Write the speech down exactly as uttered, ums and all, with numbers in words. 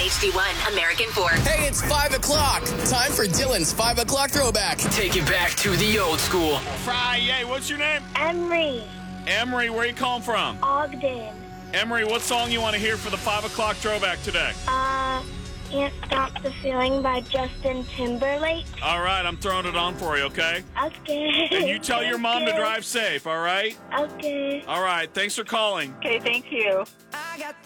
H D one, American four. Hey, it's five o'clock. Time for Dylan's five o'clock throwback. Take it back to the old school. Friday, what's your name? Emery, Emery, where you calling from? Ogden, Emery, what song you want to hear for the five o'clock throwback today? uh, Can't Stop the Feeling by Justin Timberlake. All right, I'm throwing it on for you, okay? Okay. And you tell your mom to Okay. drive safe, all right? Okay. All right, thanks for calling. Okay, thank you. I got